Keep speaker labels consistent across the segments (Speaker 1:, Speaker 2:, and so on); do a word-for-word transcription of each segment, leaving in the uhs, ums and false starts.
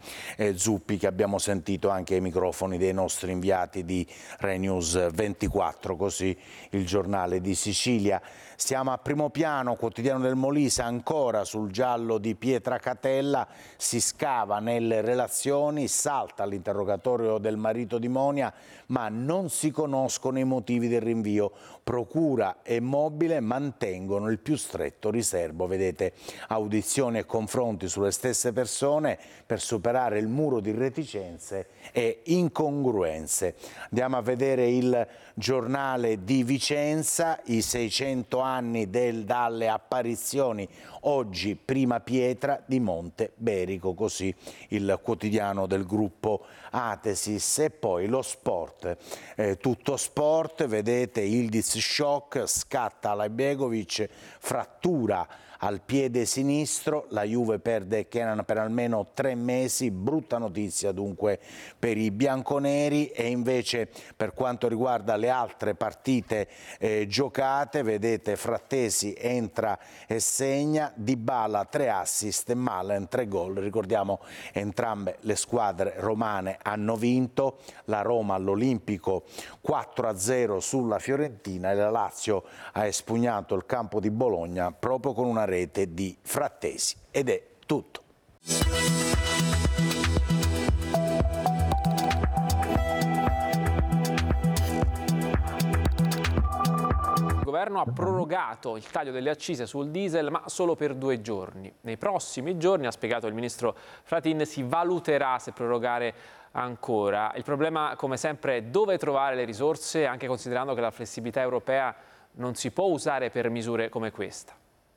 Speaker 1: eh, Zuppi, che abbiamo sentito anche ai microfoni dei nostri inviati di Rai News ventiquattro, così il giornale di Sicilia. Siamo a Primo Piano, quotidiano del Molise, ancora sul giallo di Pietracatella, si scava nelle relazioni, salta l'interrogatorio del marito di Monia, ma non si conoscono i motivi del rinvio. Procura e Mobile mantengono il più stretto riservo. Vedete, audizioni e confronti sulle stesse persone per superare il muro di reticenze e incongruenze. Andiamo a vedere il giornale di Vicenza, i seicento anni del, dalle apparizioni, oggi prima pietra di Monte Berico, così il quotidiano del gruppo Atesis. E poi lo sport, eh, tutto sport, vedete Yildiz shock, scatta Laibegovic, frattura al piede sinistro, la Juve perde Kenan per almeno tre mesi, brutta notizia dunque per i bianconeri. E invece per quanto riguarda le altre partite eh, giocate, vedete Frattesi entra e segna, Dybala tre assist, Malen tre gol. Ricordiamo entrambe le squadre romane hanno vinto, la Roma all'Olimpico quattro a zero sulla Fiorentina e la Lazio ha espugnato il campo di Bologna proprio con una rete di Frattesi. Ed è tutto.
Speaker 2: Il governo ha prorogato il taglio delle accise sul diesel, ma solo per due giorni. Nei prossimi giorni, ha spiegato il ministro Fratin, si valuterà se prorogare ancora. Il problema, come sempre, è dove trovare le risorse, anche considerando che la flessibilità europea non si può usare per misure come questa.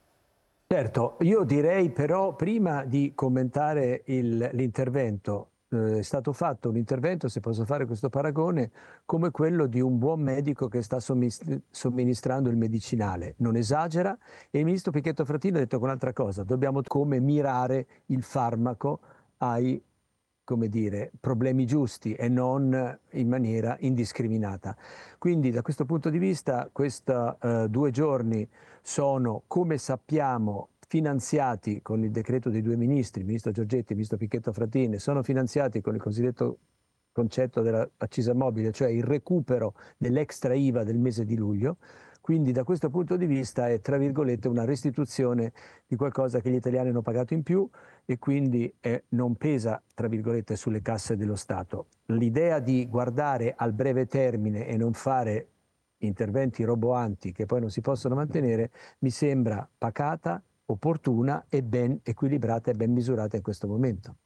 Speaker 3: Certo, io direi però, prima di commentare l'intervento, eh, è stato fatto un intervento, se posso fare questo paragone, come quello di un buon medico che sta somministrando il medicinale. Non esagera, e il ministro Pichetto Fratin ha detto un'altra cosa: dobbiamo come mirare il farmaco ai, come dire, problemi giusti e non in maniera indiscriminata. Quindi da questo punto di vista questi uh, due giorni sono, come sappiamo, finanziati con il decreto dei due ministri, il ministro Giorgetti e il ministro Pichetto Fratin, sono finanziati con il cosiddetto concetto dell'accisa mobile, cioè il recupero dell'extra I V A del mese di luglio. Quindi da questo punto di vista è, tra virgolette, una restituzione di qualcosa che gli italiani hanno pagato in più e quindi eh, non pesa, tra virgolette, sulle casse dello Stato. L'idea di guardare al breve termine e non fare interventi roboanti che poi non si possono mantenere mi sembra pacata, opportuna e ben equilibrata e ben misurata in questo momento.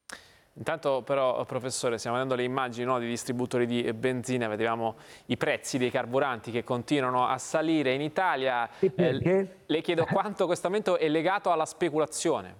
Speaker 2: Intanto però, professore, stiamo vedendo le immagini, no, di distributori di benzina, vedevamo i prezzi dei carburanti che continuano a salire in Italia. Eh, le chiedo quanto questo aumento è legato alla speculazione.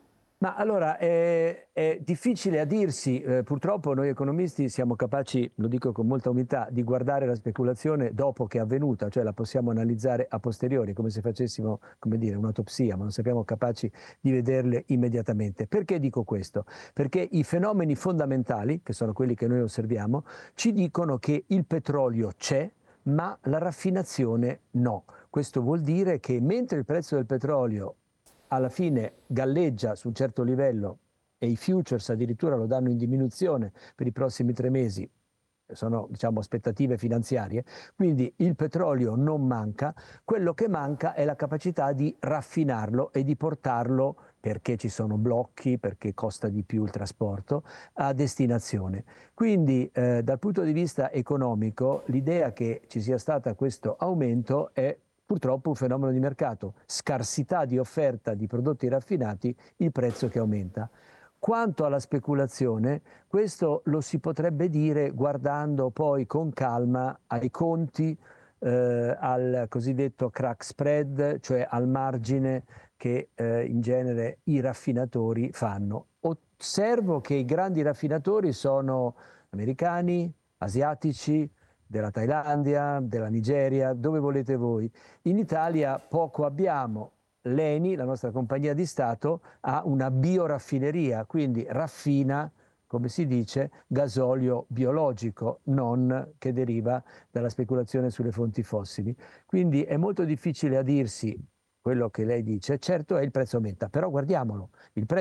Speaker 3: Ma allora è, è difficile a dirsi, eh, purtroppo noi economisti siamo capaci, lo dico con molta umiltà, di guardare la speculazione dopo che è avvenuta, cioè la possiamo analizzare a posteriori, come se facessimo, come dire, un'autopsia, ma non siamo capaci di vederle immediatamente. Perché dico questo? Perché i fenomeni fondamentali, che sono quelli che noi osserviamo, ci dicono che il petrolio c'è, ma la raffinazione no. Questo vuol dire che mentre il prezzo del petrolio alla fine galleggia su un certo livello e i futures addirittura lo danno in diminuzione per i prossimi tre mesi, sono, diciamo, aspettative finanziarie, quindi il petrolio non manca, quello che manca è la capacità di raffinarlo e di portarlo, perché ci sono blocchi, perché costa di più il trasporto, a destinazione. Quindi eh, dal punto di vista economico l'idea che ci sia stato questo aumento è purtroppo un fenomeno di mercato, scarsità di offerta di prodotti raffinati, il prezzo che aumenta. Quanto alla speculazione, questo lo si potrebbe dire guardando poi con calma ai conti, eh, al cosiddetto crack spread, cioè al margine che eh, in genere i raffinatori fanno. Osservo che i grandi raffinatori sono americani, asiatici, della Thailandia, della Nigeria, dove volete voi. In Italia poco abbiamo. L'E N I, la nostra compagnia di Stato, ha una bioraffineria, quindi raffina, come si dice, gasolio biologico, non che deriva dalla speculazione sulle fonti fossili. Quindi è molto difficile a dirsi quello che lei dice. Certo è il prezzo aumenta, però guardiamolo, il prezzo